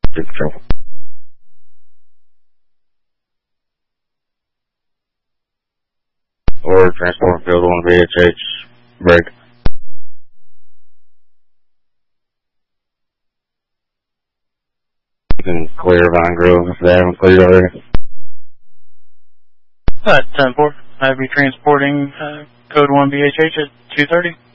Good control. Or transport field 1 VHH, break. You can clear Vine Grove if they haven't cleared already. 10-4. I have you transporting code 1 VHH at 2:30.